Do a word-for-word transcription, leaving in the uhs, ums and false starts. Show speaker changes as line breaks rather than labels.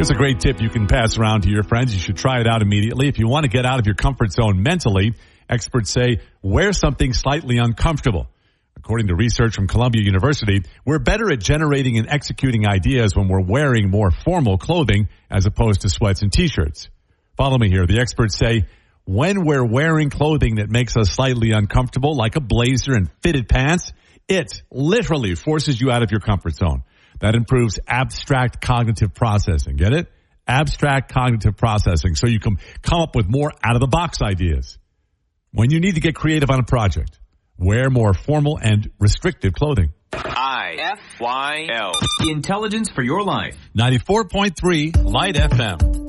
Here's a great tip you can pass around to your friends. You should try it out immediately. If you want to get out of your comfort zone mentally, experts say wear something slightly uncomfortable. According to research from Columbia University, we're better at generating and executing ideas when we're wearing more formal clothing as opposed to sweats and T-shirts. Follow me here. The experts say when we're wearing clothing that makes us slightly uncomfortable, like a blazer and fitted pants, it literally forces you out of your comfort zone. That improves abstract cognitive processing. Get it? Abstract cognitive processing. So you can come up with more out-of-the-box ideas. When you need to get creative on a project, wear more formal and restrictive clothing.
I F Y L. The intelligence for your life.
ninety-four point three Light F M.